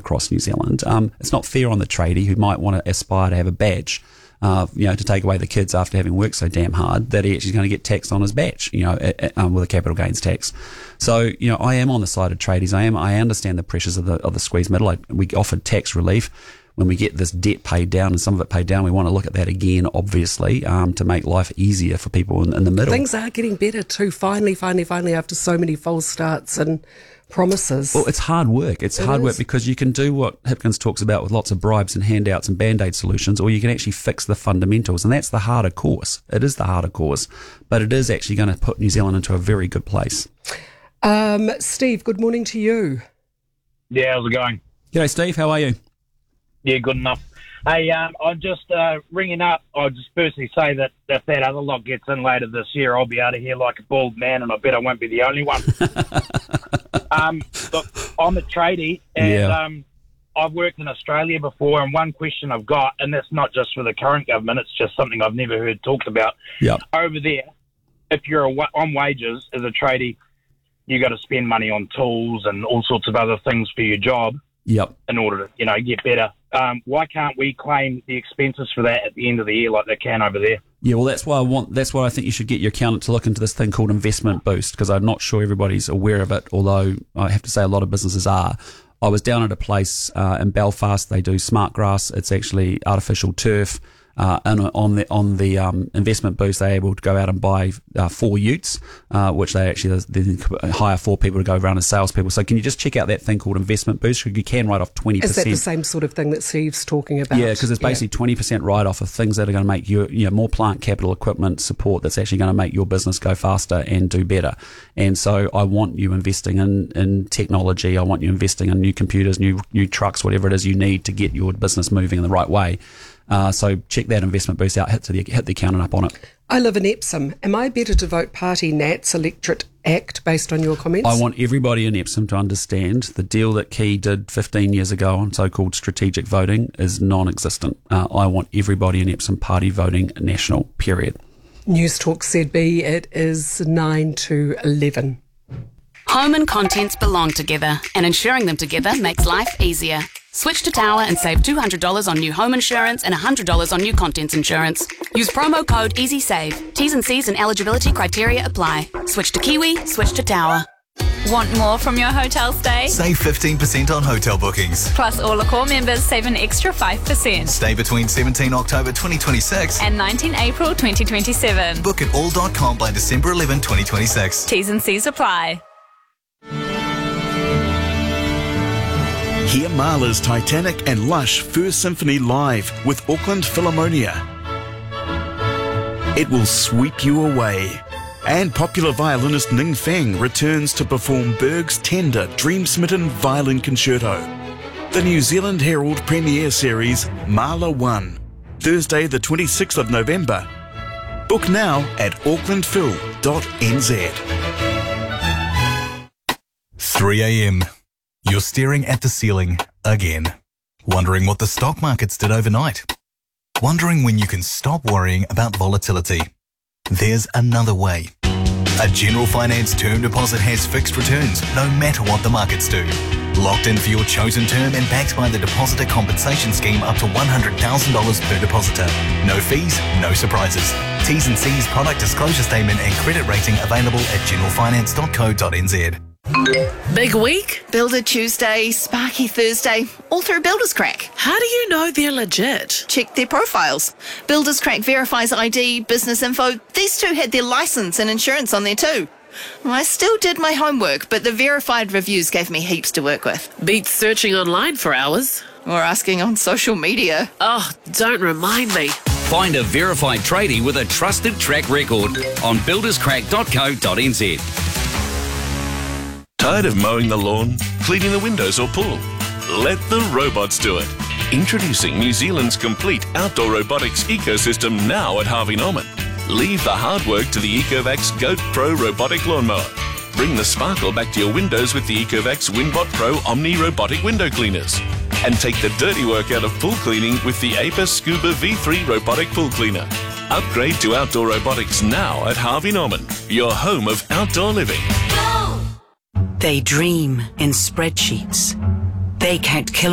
across New Zealand. It's not fair on the tradie who might want to aspire to have a badge, to take away the kids after having worked so damn hard, that he actually is going to get taxed on his badge, with a capital gains tax. So, I am on the side of tradies. I understand the pressures of the squeezed middle. We offered tax relief. When we get this debt paid down and some of it paid down, we want to look at that again, obviously, to make life easier for people in the middle. Things are getting better too, finally, after so many false starts and promises. Well, it's hard work. It's hard work because you can do what Hipkins talks about with lots of bribes and handouts and Band-Aid solutions, or you can actually fix the fundamentals, and that's the harder course. It is the harder course, but it is actually going to put New Zealand into a very good place. Steve, good morning to you. Yeah, how's it going? G'day, Steve. How are you? Yeah, good enough. Hey, I'm just ringing up. I'll just firstly say that if that other lot gets in later this year, I'll be out of here like a bald man, and I bet I won't be the only one. Look, I'm a tradie, and I've worked in Australia before, and one question I've got, and that's not just for the current government, it's just something I've never heard talked about. Yep. Over there, if you're on wages as a tradie, you got to spend money on tools and all sorts of other things for your job. Yep. In order to, get better. Why can't we claim the expenses for that at the end of the year like they can over there? Yeah, well, that's why I think you should get your accountant to look into this thing called Investment Boost, because I'm not sure everybody's aware of it, although I have to say a lot of businesses are. I was down at a place in Belfast. They do smart grass. It's actually artificial turf. And on the Investment Boost, they're able to go out and buy 4 utes, which they actually hire 4 people to go around as salespeople. So can you just check out that thing called Investment Boost? You can write off 20%. Is that the same sort of thing that Steve's talking about? Yeah, because it's basically 20% write-off of things that are going to make you, more plant capital equipment support that's actually going to make your business go faster and do better. And so I want you investing in technology. I want you investing in new computers, new trucks, whatever it is you need to get your business moving in the right way. So check that Investment Boost out, hit the accountant up on it. I live in Epsom. Am I better to vote Party Nats Electorate Act based on your comments? I want everybody in Epsom to understand the deal that Key did 15 years ago on so-called strategic voting is non-existent. I want everybody in Epsom party voting national, period. News Talk ZB, it is 9 to 11. Home and contents belong together, and insuring them together makes life easier. Switch to Tower and save $200 on new home insurance and $100 on new contents insurance. Use promo code EasySave. T's and C's and eligibility criteria apply. Switch to Kiwi, switch to Tower. Want more from your hotel stay? Save 15% on hotel bookings. Plus, all Accor members save an extra 5%. Stay between 17 October 2026 and 19 April 2027. Book at all.com by December 11, 2026. T's and C's apply. Hear Mahler's Titanic and Lush First Symphony live with Auckland Philharmonia. It will sweep you away. And popular violinist Ning Feng returns to perform Berg's tender, dream-smitten violin concerto. The New Zealand Herald premiere series Mahler 1, Thursday the 26th of November. Book now at aucklandphil.nz. 3 a.m. You're staring at the ceiling again, wondering what the stock markets did overnight, wondering when you can stop worrying about volatility. There's another way. A General Finance term deposit has fixed returns no matter what the markets do. Locked in for your chosen term and backed by the Depositor Compensation Scheme up to $100,000 per depositor. No fees, no surprises. T's and C's product disclosure statement and credit rating available at generalfinance.co.nz. Big week? Builder Tuesday, Sparky Thursday, all through Builders Crack. How do you know they're legit? Check their profiles. Builders Crack verifies ID, business info. These two had their license and insurance on there too. I still did my homework, but the verified reviews gave me heaps to work with. Beats searching online for hours. Or asking on social media. Oh, don't remind me. Find a verified tradie with a trusted track record on builderscrack.co.nz. Tired of mowing the lawn, cleaning the windows or pool? Let the robots do it. Introducing New Zealand's complete outdoor robotics ecosystem now at Harvey Norman. Leave the hard work to the Ecovacs Goat Pro robotic lawnmower. Bring the sparkle back to your windows with the Ecovacs Winbot Pro Omni robotic window cleaners. And take the dirty work out of pool cleaning with the Apis Scuba V3 robotic pool cleaner. Upgrade to outdoor robotics now at Harvey Norman, your home of outdoor living. They dream in spreadsheets. They count